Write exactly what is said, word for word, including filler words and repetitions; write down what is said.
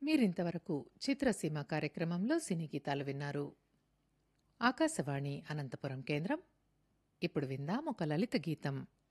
మీరింతవరకు చిత్రసీమ కార్యక్రమంలో సినీ గీతాలు విన్నారు. ఆకాశవాణి అనంతపురం కేంద్రం. ఇప్పుడు విందాం ఒక లలిత గీతం.